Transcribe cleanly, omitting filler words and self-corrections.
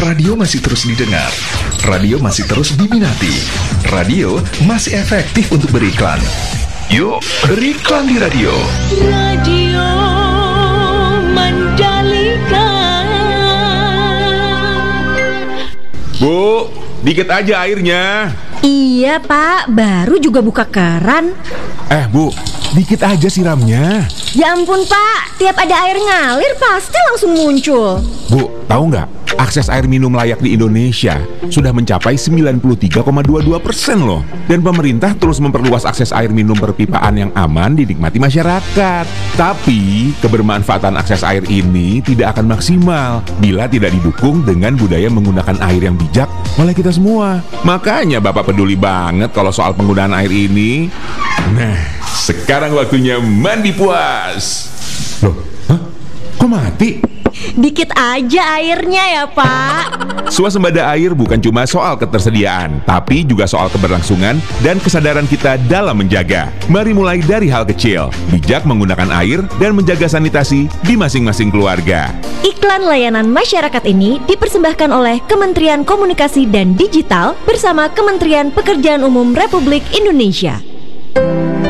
Radio masih terus didengar, radio masih terus diminati, radio masih efektif untuk beriklan. Yuk, beriklan di radio. Radio Mandalika. Bu, dikit aja airnya. Iya Pak, baru juga buka keran. Bu, dikit aja siramnya. Ya ampun Pak, tiap ada air ngalir pasti langsung muncul. Bu, tahu nggak? Akses air minum layak di Indonesia sudah mencapai 93,22% loh. Dan pemerintah terus memperluas akses air minum perpipaan yang aman dinikmati masyarakat. Tapi, kebermanfaatan akses air ini tidak akan maksimal bila tidak didukung dengan budaya menggunakan air yang bijak oleh kita semua. Makanya Bapak peduli banget kalau soal penggunaan air ini. Nah, sekarang waktunya mandi puas. Loh, kok mati? Dikit aja airnya ya Pak. Swasembada air bukan cuma soal ketersediaan, tapi juga soal keberlangsungan dan kesadaran kita dalam menjaga. Mari mulai dari hal kecil, bijak menggunakan air dan menjaga sanitasi di masing-masing keluarga. Iklan layanan masyarakat ini dipersembahkan oleh Kementerian Komunikasi dan Digital bersama Kementerian Pekerjaan Umum Republik Indonesia.